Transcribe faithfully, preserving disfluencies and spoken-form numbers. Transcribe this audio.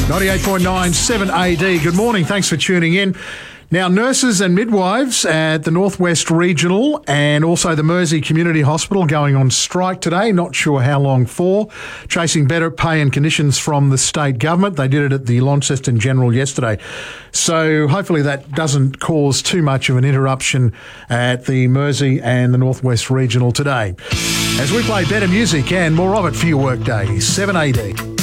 ninety-eight point nine seven A D. Good morning. Thanks for tuning in. Now, nurses and midwives at the Northwest Regional and also the Mersey Community Hospital going on strike today. Not sure how long for. Chasing better pay and conditions from the state government. They did it at the Launceston General yesterday. So hopefully that doesn't cause too much of an interruption at the Mersey and the Northwest Regional today. As we play better music and more of it for your workday, seven A D.